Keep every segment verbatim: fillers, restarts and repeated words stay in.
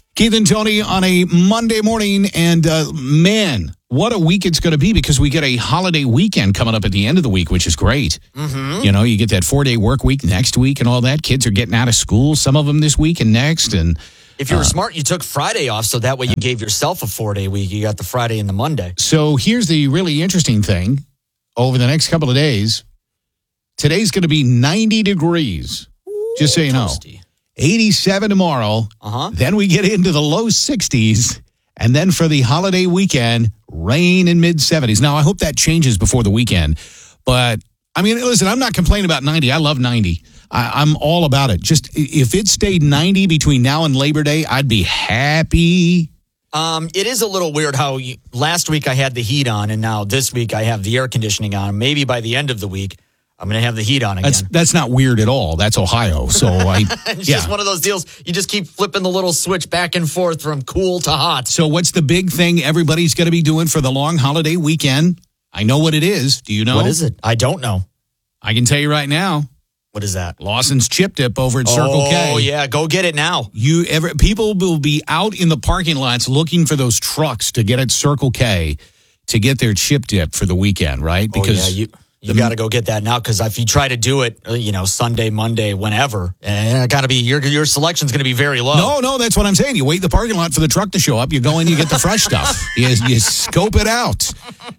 Keith and Tony on a Monday morning, and uh, man, what a week it's going to be because we get a holiday weekend coming up at the end of the week, which is great. Mm-hmm. You know, you get that four-day work week next week and all that. Kids are getting out of school, some of them this week and next. And if you were uh, smart, you took Friday off, so that way you gave yourself a four-day week. You got the Friday and the Monday. So here's the really interesting thing. Over the next couple of days, today's going to be ninety degrees, Ooh, just so you know. Toasty. eighty-seven tomorrow. Uh-huh. Then we get into the low sixties. And then for the holiday weekend, rain in mid-seventies. Now, I hope that changes before the weekend. But, I mean, listen, I'm not complaining about ninety. I love ninety. I, I'm all about it. Just if it stayed ninety between now and Labor Day, I'd be happy. Um, it is a little weird how you, last week I had the heat on, and now this week I have the air conditioning on. Maybe by the end of the week, I'm going to have the heat on again. That's that's not weird at all. That's Ohio. So I, it's yeah. just one of those deals. You just keep flipping the little switch back and forth from cool to hot. So what's the big thing everybody's going to be doing for the long holiday weekend? I know what it is. Do you know? What is it? I don't know. I can tell you right now. What is that? Lawson's Chip Dip over at Circle oh, K. Oh, yeah. Go get it now. You ever People will be out in the parking lots looking for those trucks to get at Circle K to get their Chip Dip for the weekend, right? Because oh, yeah. You, you got to go get that now because if you try to do it, you know, Sunday, Monday, whenever, eh, got to be your your selection's going to be very low. No, no, that's what I'm saying. You wait in the parking lot for the truck to show up. You go in, you get the fresh stuff. You, you scope it out.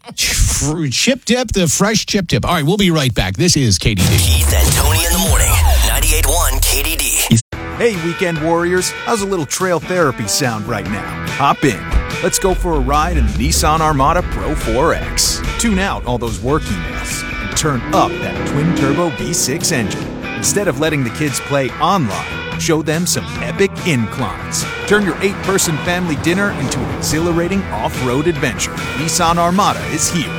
Chip Dip, the fresh Chip Dip. All right, we'll be right back. This is K D D. Keith and Tony in the morning. ninety-eight point one K D D. Hey, weekend warriors. How's a little trail therapy sound right now? Hop in. Let's go for a ride in the Nissan Armada Pro four X. Tune out all those work emails and turn up that twin-turbo V six engine. Instead of letting the kids play online, show them some epic inclines. Turn your eight-person family dinner into an exhilarating off-road adventure. Nissan Armada is here.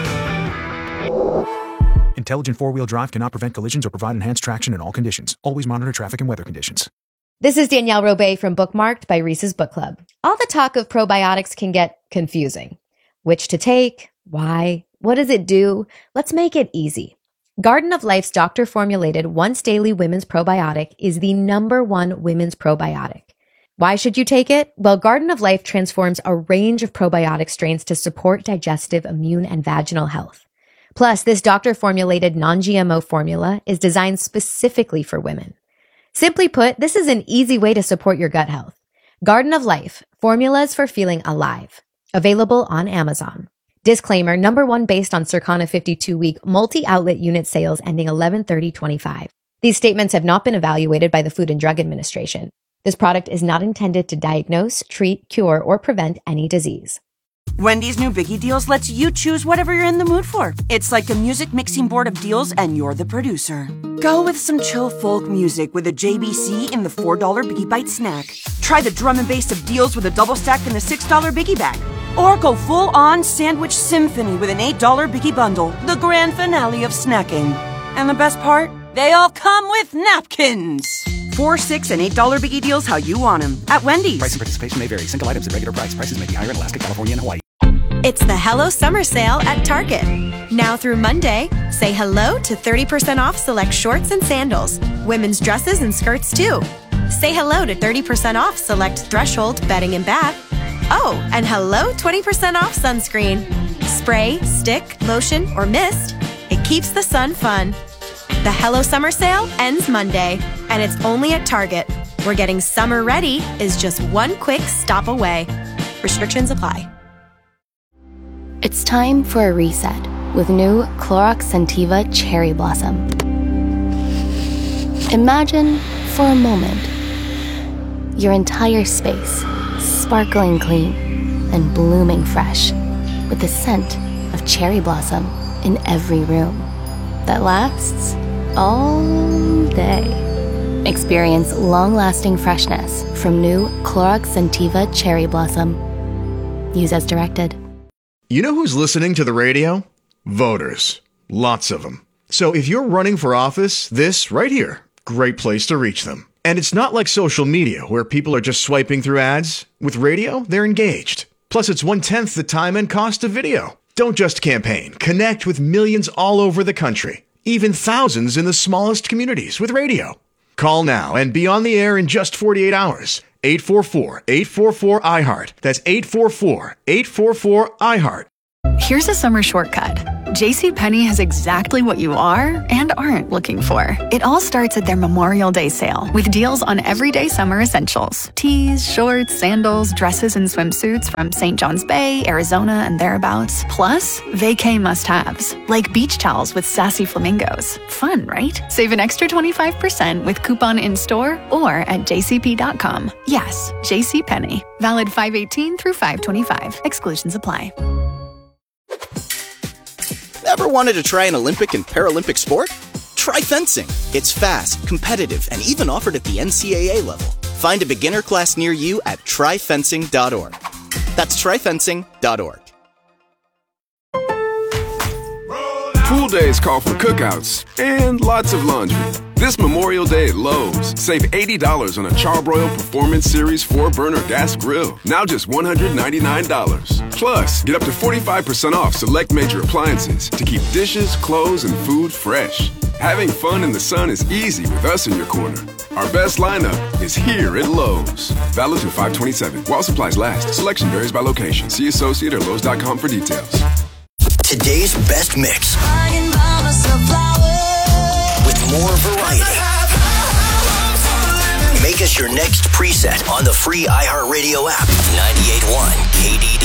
Intelligent four-wheel drive cannot prevent collisions or provide enhanced traction in all conditions. Always monitor traffic and weather conditions. This is Danielle Robay from Bookmarked by Reese's Book Club. All the talk of probiotics can get confusing. Which to take? Why? What does it do? Let's make it easy. Garden of Life's doctor-formulated once-daily women's probiotic is the number one women's probiotic. Why should you take it? Well, Garden of Life transforms a range of probiotic strains to support digestive, immune, and vaginal health. Plus, this doctor-formulated non-G M O formula is designed specifically for women. Simply put, this is an easy way to support your gut health. Garden of Life, formulas for feeling alive. Available on Amazon. Disclaimer, number one based on Circana fifty-two week multi-outlet unit sales ending eleven thirty twenty-five. These statements have not been evaluated by the Food and Drug Administration. This product is not intended to diagnose, treat, cure, or prevent any disease. Wendy's new Biggie Deals lets you choose whatever you're in the mood for. It's like a music mixing board of deals and you're the producer. Go with some chill folk music with a J B C in the four dollar Biggie Bite snack. Try the drum and bass of deals with a double stack in the six dollar Biggie Bag. Or go full-on sandwich symphony with an eight dollar Biggie Bundle, the grand finale of snacking. And the best part? They all come with napkins. Four, six, and eight dollar Biggie Deals how you want them at Wendy's. Price and participation may vary. Single items at regular price. Prices may be higher in Alaska, California, and Hawaii. It's the Hello Summer Sale at Target. Now through Monday, say hello to thirty percent off select shorts and sandals. Women's dresses and skirts too. Say hello to thirty percent off select Threshold bedding and bath. Oh, and hello twenty percent off sunscreen. Spray, stick, lotion, or mist. It keeps the sun fun. The Hello Summer Sale ends Monday, and it's only at Target, where getting summer ready is just one quick stop away. Restrictions apply. It's time for a reset with new Clorox Scentiva Cherry Blossom. Imagine, for a moment, your entire space sparkling clean and blooming fresh with the scent of cherry blossom in every room that lasts all day. Experience long-lasting freshness from new Clorox Scentiva Cherry Blossom. Use as directed. You know who's listening to the radio? Voters. Lots of them. So if you're running for office, this right here, great place to reach them. And it's not like social media where people are just swiping through ads. With radio, they're engaged. Plus, it's one-tenth the time and cost of video. Don't just campaign. Connect with millions all over the country. Even thousands in the smallest communities with radio. Call now and be on the air in just forty-eight hours. eight four four, eight four four, I heart. That's eight four four, eight four four, I heart. Here's a summer shortcut. JCPenney has exactly what you are and aren't looking for. It all starts at their Memorial Day sale with deals on everyday summer essentials. Tees, shorts, sandals, dresses, and swimsuits from Saint John's Bay, Arizona, and thereabouts. Plus, vacay must-haves, like beach towels with sassy flamingos. Fun, right? Save an extra twenty-five percent with coupon in-store or at j c p dot com. Yes, JCPenney. Valid five eighteen through five twenty-five. Exclusions apply. Ever wanted to try an Olympic and Paralympic sport? Try fencing. It's fast, competitive, and even offered at the N C A A level. Find a beginner class near you at try fencing dot org. That's try fencing dot org. Pool days call for cookouts and lots of laundry. This Memorial Day at Lowe's, save eighty dollars on a Charbroil Performance Series four burner gas grill. Now just one hundred ninety-nine dollars. Plus, get up to forty-five percent off select major appliances to keep dishes, clothes, and food fresh. Having fun in the sun is easy with us in your corner. Our best lineup is here at Lowe's. Valid through five twenty-seven. While supplies last. Selection varies by location. See associate or lowes dot com for details. Today's best mix. With more variety. Make us your next preset on the free iHeartRadio app. ninety-eight point one K D D.